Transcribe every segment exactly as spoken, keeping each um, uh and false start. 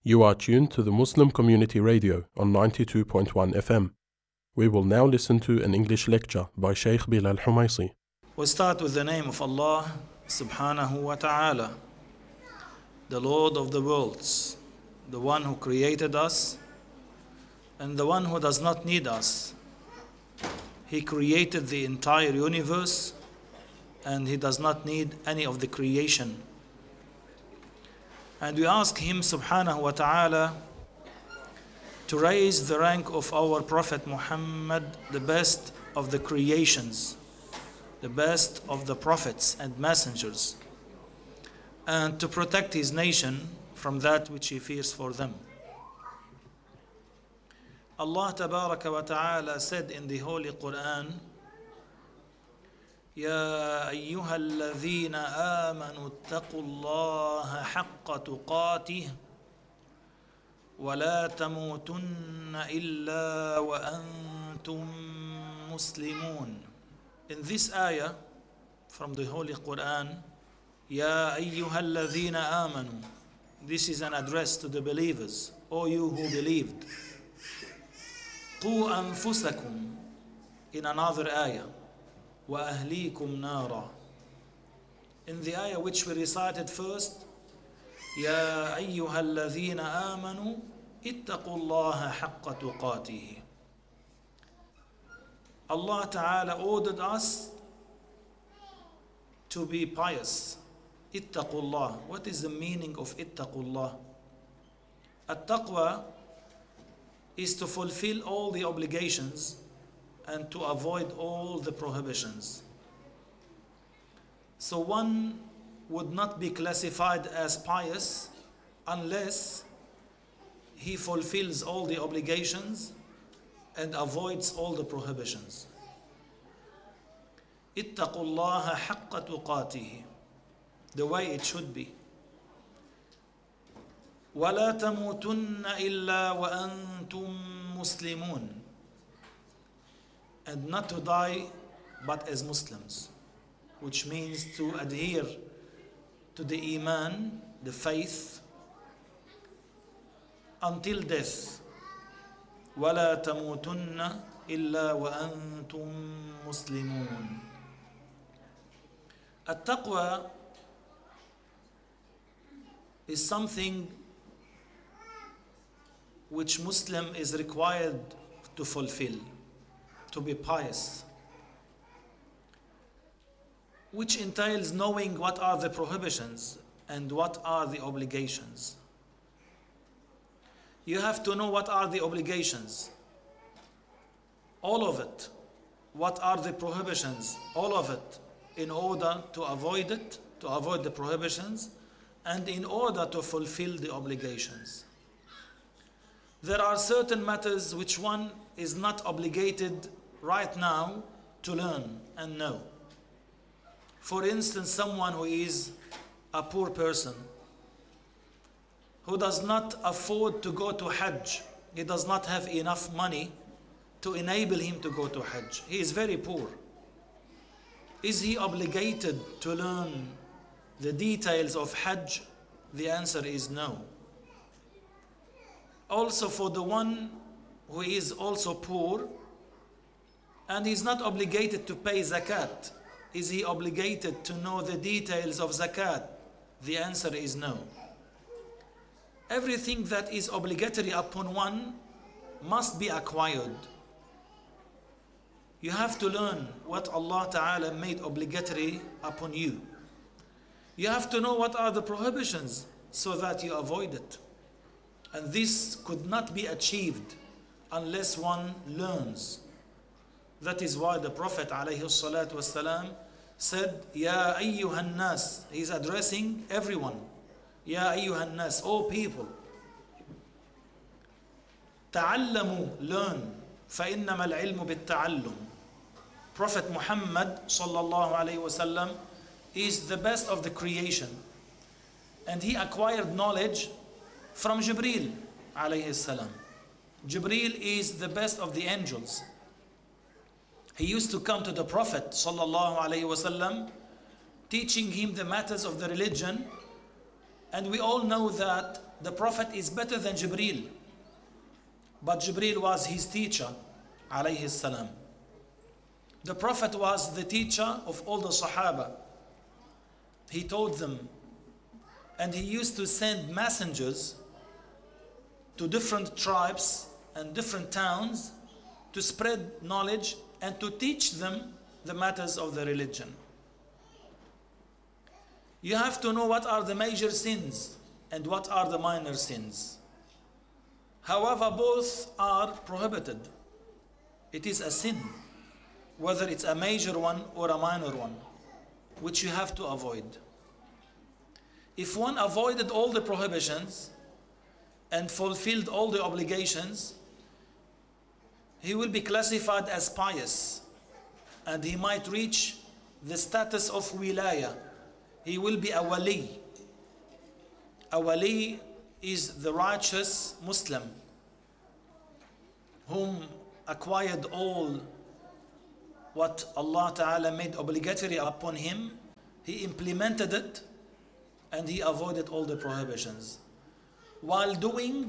You are tuned to the Muslim Community Radio on ninety-two point one F M. We will now listen to an English lecture by Sheikh Bilal Humaisi. We start with the name of Allah subhanahu wa ta'ala, the Lord of the worlds, the one who created us and the one who does not need us. He created the entire universe and He does not need any of the creation. And we ask Him subhanahu wa ta'ala to raise the rank of our Prophet Muhammad, the best of the creations, the best of the prophets and messengers, and to protect His nation from that which He fears for them. Allah tabaraka wa ta'ala said in the Holy Quran, يا أيها الذين آمنوا اتقوا الله حق تقاته ولا تموتن إلا وأنتم مسلمون. In this ayah from the Holy Quran, يا أيها الذين آمنوا, this is an address to the believers, O you who believed. قوا أنفسكم, in another ayah, وأهليكم نارا. In the ayah which we recited first, يا أيها الذين آمنوا اتقوا الله حق تقاته. Allah Ta'ala ordered us to be pious. اتقوا الله. What is the meaning of اتقوا الله? At-taqwa is to fulfill all the obligations and to avoid all the prohibitions. So one would not be classified as pious unless he fulfills all the obligations and avoids all the prohibitions. اتقوا الله حق تقاته, the way it should be. ولا تموتن إلا وأنتم مسلمون, and not to die but as Muslims, which means to adhere to the Iman, the faith, until death. وَلَا تَمُوتُنَّ إِلَّا وَأَنْتُمْ مُسْلِمُونَ. At-taqwa is something which Muslim is required to fulfill, to be pious, which entails knowing what are the prohibitions and what are the obligations. You have to know what are the obligations, all of it. What are the prohibitions, all of it, in order to avoid it, to avoid the prohibitions, and in order to fulfill the obligations. There are certain matters which one is not obligated right now to learn and know. For instance, someone who is a poor person, who does not afford to go to Hajj, he does not have enough money to enable him to go to Hajj. He is very poor. Is he obligated to learn the details of Hajj? The answer is no. Also, for the one who is also poor and is not obligated to pay zakat, is he obligated to know the details of zakat? The answer is no. Everything that is obligatory upon one must be acquired. You have to learn what Allah Ta'ala made obligatory upon you. You have to know what are the prohibitions so that you avoid it. And this could not be achieved unless one learns. That is why the Prophet ﷺ said, Ya ayyuhan nas. He's addressing everyone. Ya ayyuhan nas, O people. Ta'allamu, learn. فَإِنَّمَا الْعِلْمُ بِالتَّعَلُّمِ. Prophet Muhammad sallallahu alayhi wasallam is the best of the creation. And he acquired knowledge from Jibreel alayhi salam. Jibreel is the best of the angels. He used to come to the Prophet sallallahu alayhi wasallam, teaching him the matters of the religion. And we all know that the Prophet is better than Jibreel. But Jibreel was his teacher, alayhi salam. The Prophet was the teacher of all the Sahaba. He taught them, and he used to send messengers to different tribes and different towns to spread knowledge and to teach them the matters of the religion. You have to know what are the major sins and what are the minor sins. However, both are prohibited. It is a sin, whether it's a major one or a minor one, which you have to avoid. If one avoided all the prohibitions and fulfilled all the obligations, he will be classified as pious, and he might reach the status of wilaya. He will be a wali. A wali is the righteous Muslim whom acquired all what Allah Ta'ala made obligatory upon him. He implemented it and he avoided all the prohibitions while doing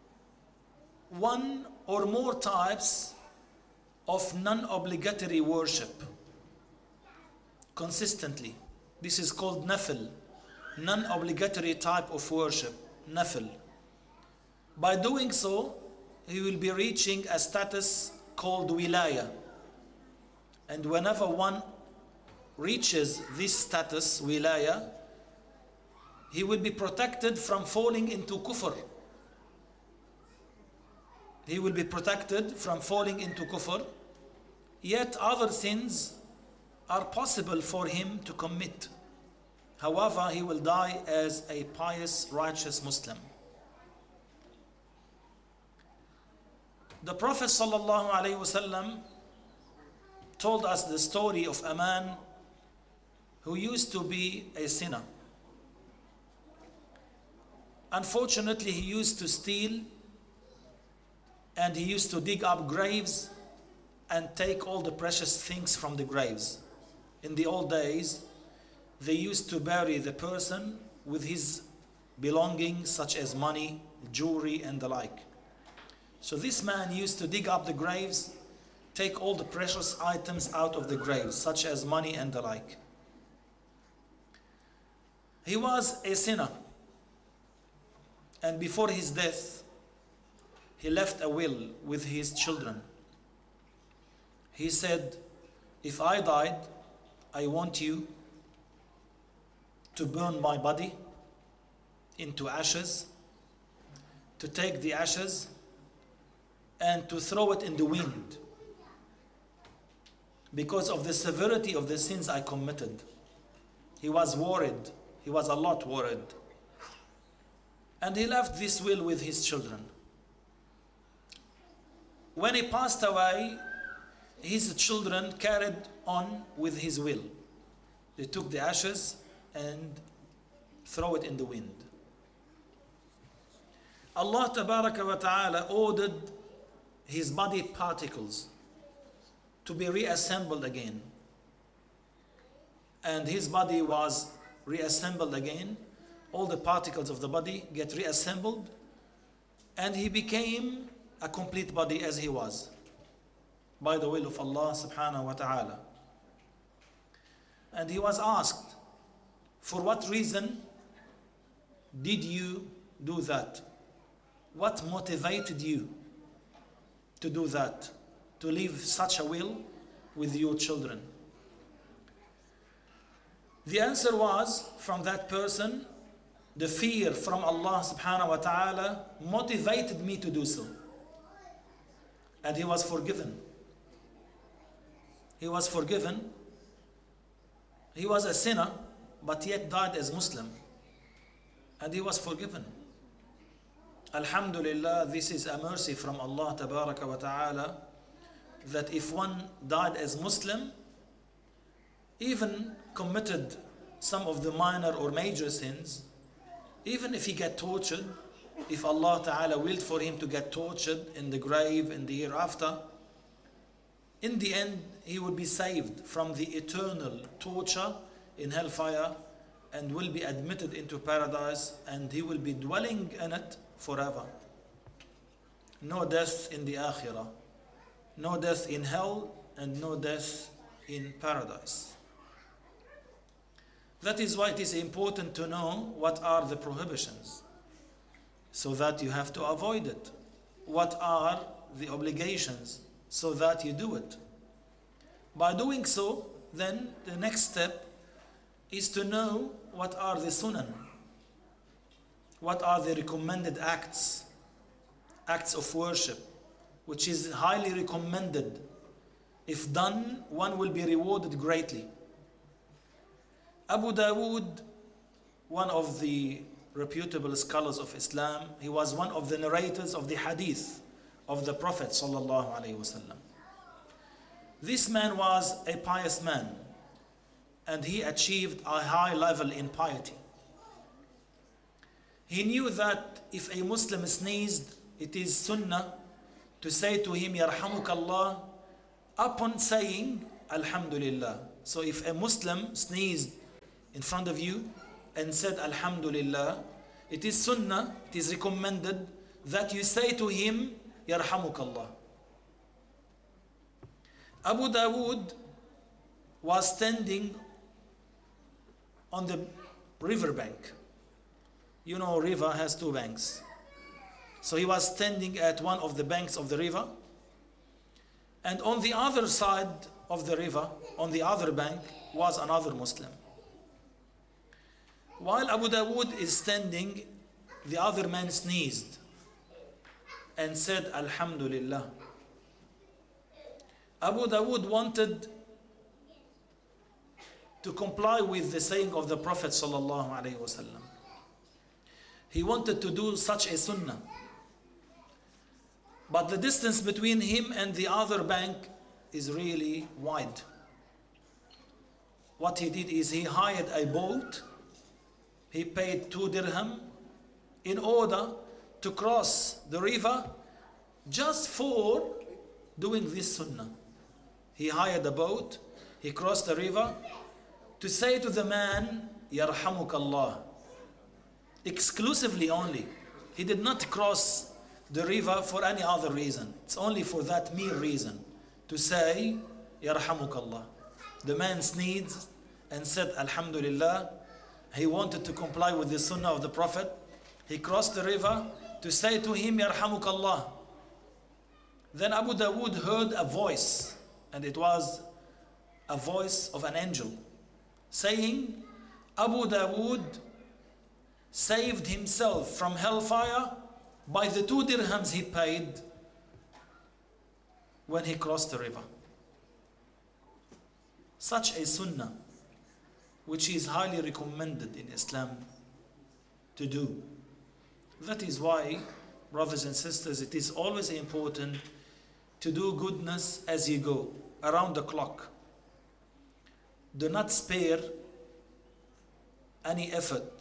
one or more types of non-obligatory worship consistently. This is called nafil, non-obligatory type of worship, nafil. By doing so, he will be reaching a status called wilaya. And whenever one reaches this status, wilaya, he will be protected from falling into kufr. He will be protected from falling into kufr, yet other sins are possible for him to commit. However, he will die as a pious, righteous Muslim. The Prophet sallallahu alaihi wasallam told us the story of a man who used to be a sinner. Unfortunately, he used to steal, and he used to dig up graves and take all the precious things from the graves. In the old days, they used to bury the person with his belongings such as money, jewelry, and the like. So this man used to dig up the graves, take all the precious items out of the graves, such as money and the like. He was a sinner, and before his death, he left a will with his children. He said, if I died, I want you to burn my body into ashes, to take the ashes and to throw it in the wind because of the severity of the sins I committed. He was worried. He was a lot worried. And he left this will with his children. When he passed away, his children carried on with his will. They took the ashes and throw it in the wind. Allah Tabaraka wa Ta'ala ordered his body particles to be reassembled again. And his body was reassembled again. All the particles of the body get reassembled, and he became a complete body as he was, by the will of Allah subhanahu wa ta'ala. And he was asked, for what reason did you do that? What motivated you to do that, to leave such a will with your children? The answer was from that person, the fear from Allah subhanahu wa ta'ala motivated me to do so. And he was forgiven. He was forgiven. He was a sinner, but yet died as Muslim. And he was forgiven. Alhamdulillah, this is a mercy from Allah Tabaraka wa Ta'ala, that if one died as Muslim, even committed some of the minor or major sins, even if he get tortured, if Allah Ta'ala willed for him to get tortured in the grave in the hereafter, in the end he would be saved from the eternal torture in hellfire and will be admitted into paradise, and he will be dwelling in it forever. No death in the akhirah, no death in hell, and no death in paradise. That is why it is important to know what are the prohibitions, so that you have to avoid it. What are the obligations, so that you do it. By doing so, then the next step is to know what are the sunan, what are the recommended acts, acts of worship, which is highly recommended. If done, one will be rewarded greatly. Abu Dawood, one of the reputable scholars of Islam, he was one of the narrators of the hadith of the Prophet sallallahu alaihi wasallam. This man was a pious man, and he achieved a high level in piety. He knew that if a Muslim sneezed, it is sunnah to say to him, Yarhamukallah, upon saying Alhamdulillah. So if a Muslim sneezed in front of you and said Alhamdulillah, it is sunnah, it is recommended that you say to him, Yarhamukallah. Abu Dawood was standing on the river bank. You know, river has two banks. So he was standing at one of the banks of the river, and on the other side of the river, on the other bank, was another Muslim. While Abu Dawood is standing, the other man sneezed and said Alhamdulillah. Abu Dawood wanted to comply with the saying of the Prophet sallallahu alaihi wasallam. He wanted to do such a sunnah, but the distance between him and the other bank is really wide. What he did is he hired a boat. He paid two dirham in order to cross the river just for doing this sunnah. He hired a boat, he crossed the river to say to the man, Yarhamukallah, exclusively only. He did not cross the river for any other reason. It's only for that mere reason, to say, Yarhamukallah. The man sneezed and said, Alhamdulillah. He wanted to comply with the sunnah of the Prophet. He crossed the river to say to him, Yarhamukallah. Then Abu Dawood heard a voice, and it was a voice of an angel, saying, Abu Dawood saved himself from hellfire by the two dirhams he paid when he crossed the river. Such a sunnah, which is highly recommended in Islam to do. That is why, brothers and sisters, it is always important to do goodness as you go, around the clock. Do not spare any effort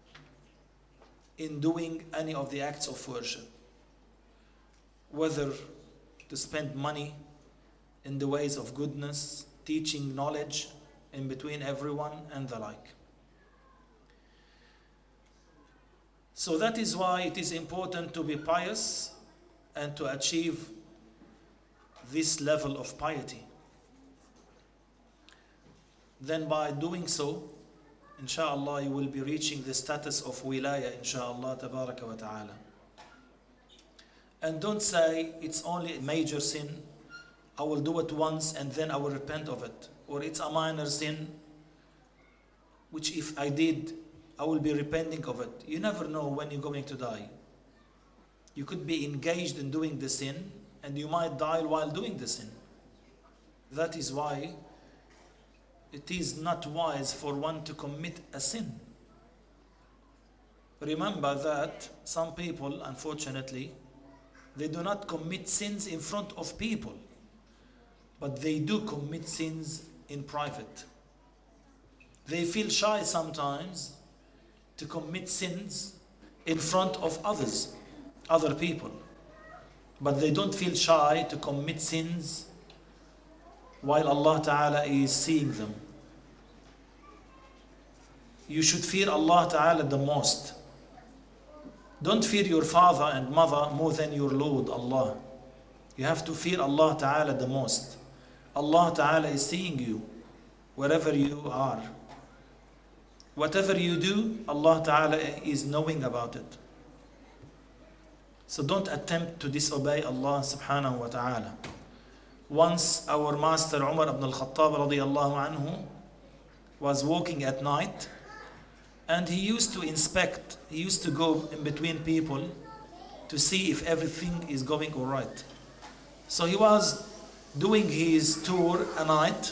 in doing any of the acts of worship, whether to spend money in the ways of goodness, teaching knowledge in between everyone, and the like. So that is why it is important to be pious and to achieve this level of piety. Then by doing so, inshallah, you will be reaching the status of wilaya, inshallah, tabaraka wa ta'ala. And don't say it's only a major sin, I will do it once and then I will repent of it. Or it's a minor sin, which if I did, I will be repenting of it. You never know when you're going to die. You could be engaged in doing the sin, and you might die while doing the sin. That is why it is not wise for one to commit a sin. Remember that some people, unfortunately, they do not commit sins in front of people, but they do commit sins in private. They feel shy sometimes to commit sins in front of others, other people, but they don't feel shy to commit sins while Allah Ta'ala is seeing them. you should fear Allah Ta'ala the most. Don't fear your father and mother more than your Lord Allah. You have to fear Allah Ta'ala the most. Allah Ta'ala is seeing you wherever you are. Whatever you do, Allah Ta'ala is knowing about it. So don't attempt to disobey Allah Subhanahu wa Ta'ala. Once our master Umar ibn al-Khattab radiyallahu anhu was walking at night, and he used to inspect, he used to go in between people to see if everything is going all right. So he was doing his tour at night,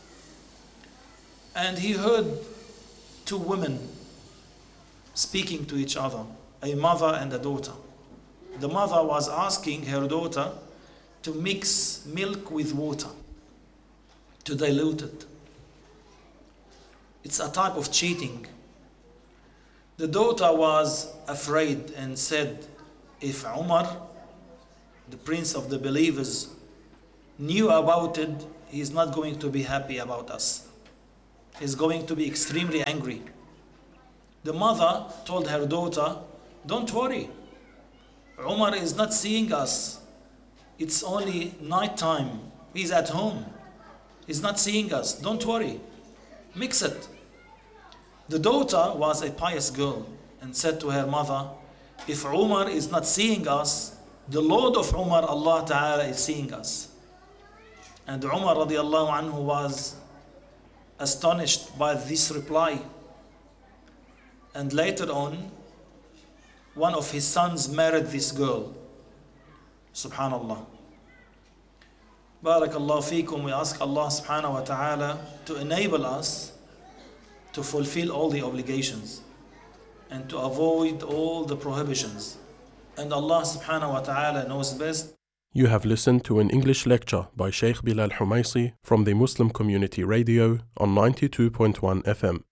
and he heard two women speaking to each other, a mother and a daughter. The mother was asking her daughter to mix milk with water, to dilute it. It's a type of cheating. The daughter was afraid and said, if Umar, the prince of the believers, knew about it, he is not going to be happy about us. He's going to be extremely angry. The mother told her daughter, don't worry. Umar is not seeing us. It's only night time. He's at home. He's not seeing us. Don't worry. Mix it. The daughter was a pious girl and said to her mother, if Umar is not seeing us, the Lord of Umar, Allah Ta'ala, is seeing us. And Umar radiallahu anhu was astonished by this reply. And later on, one of his sons married this girl. Subhanallah. Barakallahu feekum. We ask Allah subhanahu wa ta'ala to enable us to fulfill all the obligations and to avoid all the prohibitions. And Allah subhanahu wa ta'ala knows best. You have listened to an English lecture by Sheikh Bilal Humaisi from the Muslim Community Radio on ninety-two point one F M.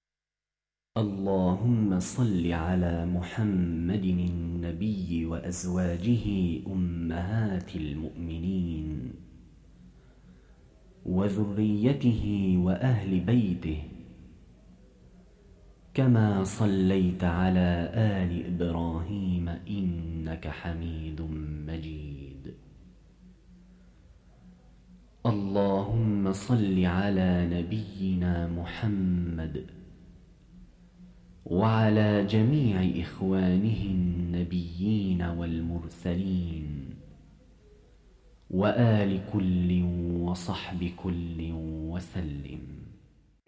اللهم صل على محمد النبي وأزواجه أمهات المؤمنين وذريته وأهل بيته كما صليت على آل إبراهيم إنك حميد مجيد. اللهم صل على نبينا محمد وعلى جميع إخوانه النبيين والمرسلين وآل كل وصحب كل وسلم.